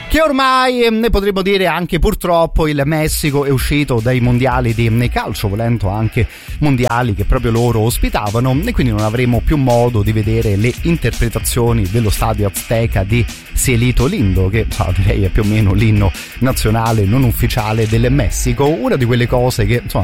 che ormai ne potremmo dire anche purtroppo il Messico è uscito dai mondiali di calcio, volendo anche mondiali che proprio loro ospitavano, e quindi non avremo più modo di vedere le interpretazioni dello stadio Azteca di Cielito Lindo, che direi è più o meno l'inno nazionale non ufficiale del Messico. Una di quelle cose che insomma